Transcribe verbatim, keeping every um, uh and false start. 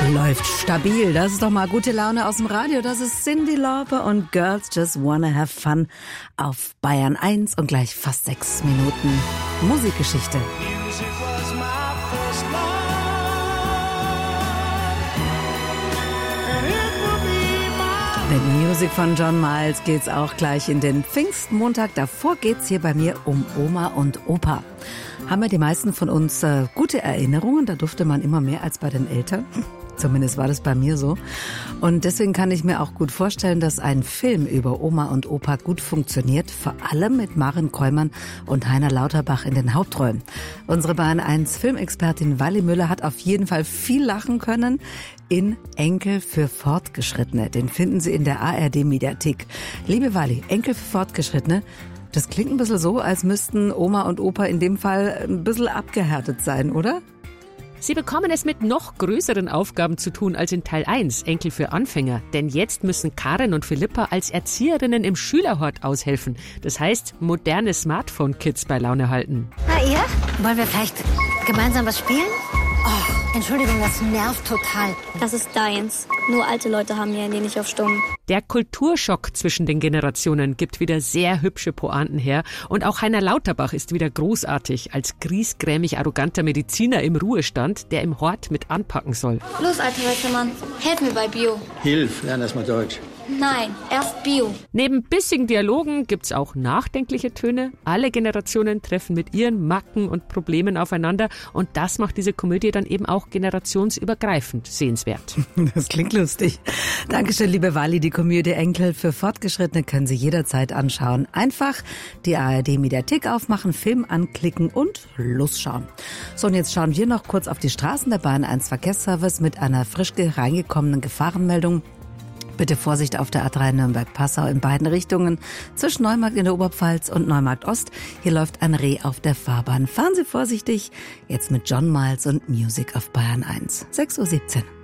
Läuft stabil, das ist doch mal gute Laune aus dem Radio. Das ist Cyndi Lauper und Girls Just Wanna Have Fun auf Bayern eins und gleich fast sechs Minuten Musikgeschichte. Mit Musik von John Miles geht's auch gleich in den Pfingstmontag. Davor geht's hier bei mir um Oma und Opa. Haben ja die meisten von uns äh, gute Erinnerungen, da durfte man immer mehr als bei den Eltern. Zumindest war das bei mir so. Und deswegen kann ich mir auch gut vorstellen, dass ein Film über Oma und Opa gut funktioniert. Vor allem mit Maren Keumann und Heiner Lauterbach in den Hauptrollen. Unsere Bayern eins Filmexpertin Wally Müller hat auf jeden Fall viel lachen können in Enkel für Fortgeschrittene. Den finden Sie in der A R D-Mediathek. Liebe Wally, Enkel für Fortgeschrittene, das klingt ein bisschen so, als müssten Oma und Opa in dem Fall ein bisschen abgehärtet sein, oder? Sie bekommen es mit noch größeren Aufgaben zu tun als in Teil eins, Enkel für Anfänger. Denn jetzt müssen Karin und Philippa als Erzieherinnen im Schülerhort aushelfen. Das heißt, moderne Smartphone-Kids bei Laune halten. Na ihr? Wollen wir vielleicht gemeinsam was spielen? Oh, Entschuldigung, das nervt total. Das ist deins. Nur alte Leute haben ihr Handy nicht auf Stumm. Der Kulturschock zwischen den Generationen gibt wieder sehr hübsche Pointen her. Und auch Heiner Lauterbach ist wieder großartig als griesgrämig arroganter Mediziner im Ruhestand, der im Hort mit anpacken soll. Los, alter weißer Mann, helf mir bei Bio. Hilf, lern erst mal Deutsch. Nein, erst Bio. Neben bissigen Dialogen gibt's auch nachdenkliche Töne. Alle Generationen treffen mit ihren Macken und Problemen aufeinander. Und das macht diese Komödie dann eben auch generationsübergreifend sehenswert. Das klingt lustig. Dankeschön, liebe Wally. Die Komödie Enkel für Fortgeschrittene können Sie jederzeit anschauen. Einfach die A R D-Mediathek aufmachen, Film anklicken und losschauen. So, und jetzt schauen wir noch kurz auf die Straßen der Bayern eins Verkehrsservice mit einer frisch reingekommenen Gefahrenmeldung. Bitte Vorsicht auf der A drei Nürnberg-Passau in beiden Richtungen zwischen Neumarkt in der Oberpfalz und Neumarkt Ost. Hier läuft ein Reh auf der Fahrbahn. Fahren Sie vorsichtig. Jetzt mit John Miles und Music auf Bayern eins. sechs Uhr siebzehn.